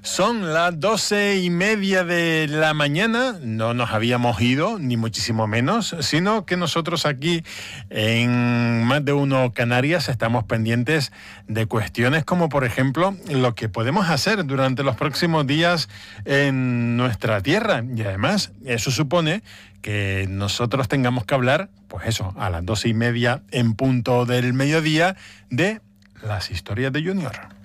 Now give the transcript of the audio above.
Son las 12:30 de la mañana, no nos habíamos ido, ni muchísimo menos, sino que nosotros aquí en Más de Uno Canarias estamos pendientes de cuestiones como, por ejemplo, lo que podemos hacer durante los próximos días en nuestra tierra. Y además, eso supone que nosotros tengamos que hablar, pues eso, a las 12:30 en punto del mediodía, de las historias de Junior.